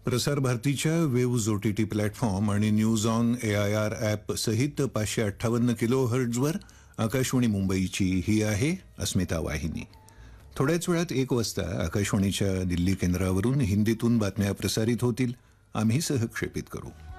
प्रसार भारतीच्या waves OTT platform आणि न्यूज ऑन AIR ॲप सहित 558 किलोहर्ट्झवर आकाशवाणी मुंबईची ही आहे अस्मिता वाहिनी. थोड्याच वेळात 1 वाजता आकाशवाणीच्या दिल्ली केंद्रावरून हिंदीतून बातम्या प्रसारित होतील. आम्ही सहक्षेपित करू.